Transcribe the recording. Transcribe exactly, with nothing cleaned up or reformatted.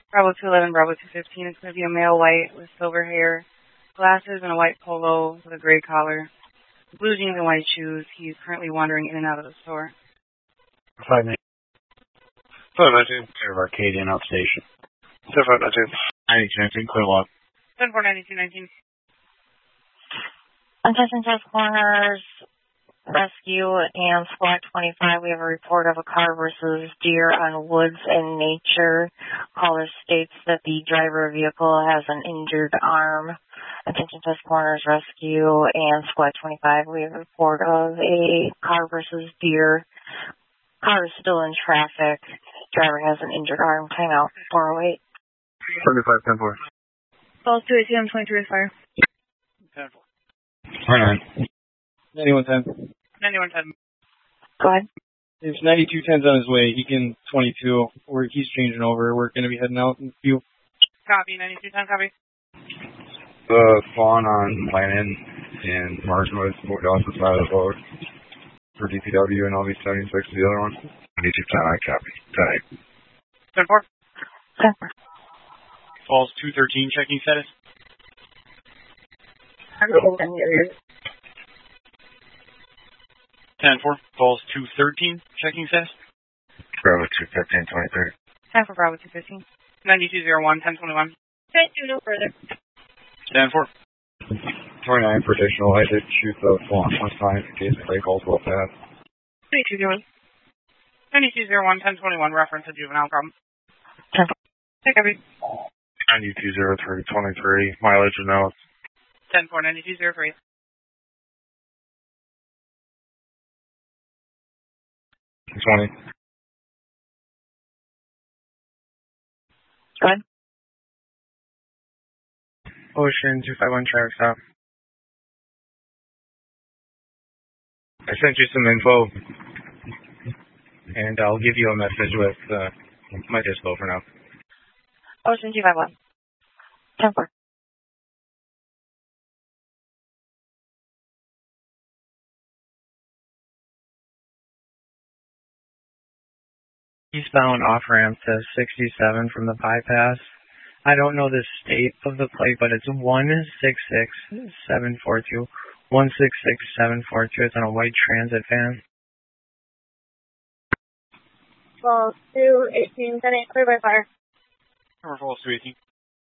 Bravo two eleven, Bravo two fifteen. It's going to be a male white with silver hair, glasses, and a white polo with a gray collar, blue jeans and white shoes. He's currently wandering in and out of the store. five nineteen. five nineteen. Clear of Arcadian outstation. ten five nineteen. ninety-two nineteen, clear log. ten four ninety-two nineteen. Attention Test Corners, Rescue, and Squad twenty-five. We have a report of a car versus deer on Woods and Nature. Caller states that the driver of the vehicle has an injured arm. Attention Test Corners, Rescue, and Squad twenty-five. We have a report of a car versus deer. Car is still in traffic. Driver has an injured arm. Timeout, four oh eight. seventy-five ten four. Calls two eighteen, twenty-three is fire. ten four. Alright. ninety-one ten. ninety-one ten. Go ahead. If ninety-two ten's on his way, he can twenty-two, or he's changing over. We're going to be heading out in a few. Copy, ninety-two ten, copy. The spawn on Lannon and Martin was moved off the side of the road for D P W and L V seventy-six, the other one. ninety-two ten, I copy. ten eight. ten four. ten four. Falls two thirteen, checking status. ten four. Falls two thirteen, checking status. Bravo two fifteen, twenty-three. ten for Bravo two fifteen. ninety-two oh one, ten twenty-one. Can't do no further. ten four. twenty-nine for additional. I did shoot the spawn one time in case anybody calls about that. ninety-two oh one. ninety-two oh one, ten twenty-one, reference a juvenile problem. ten four. Take every. ninety-two oh three, twenty-three. Mileage analysis. ten four, ninety-two oh three. twenty. Go ahead. Ocean two five one, traffic stop. I sent you some info, and I'll give you a message with uh, my dispo for now. Ocean two five one. ten four. Eastbound off-ramp to sixty-seven from the bypass. I don't know the state of the plate, but it's one six six seven four two. one six six seven four two. It's on a white transit van. Falls two eighteen, ten eight, clear by fire. Number falls two eighteen.